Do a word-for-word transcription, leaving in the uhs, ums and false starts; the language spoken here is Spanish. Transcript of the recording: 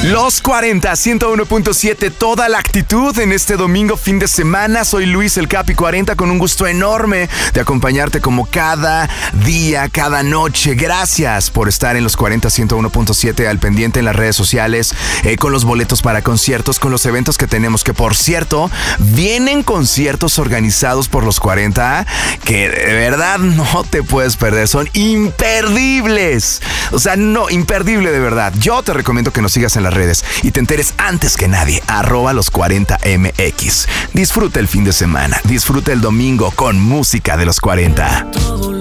Los cuarenta, ciento uno punto siete, toda la actitud en este domingo fin de semana. Soy Luis el Capi cuarenta, con un gusto enorme de acompañarte como cada día, cada noche. Gracias por estar en los cuarenta, ciento uno punto siete al pendiente en las redes sociales, eh, con los boletos para conciertos, con los eventos que tenemos, que por cierto, vienen conciertos organizados por los cuarenta que de verdad no te puedes perder. Son imperdibles. O sea, no, imperdible de verdad. Yo te recomiendo que nos sigas en las redes y te enteres antes que nadie. Arroba los cuarenta M X. Disfruta el fin de semana, disfruta el domingo con música de los cuarenta.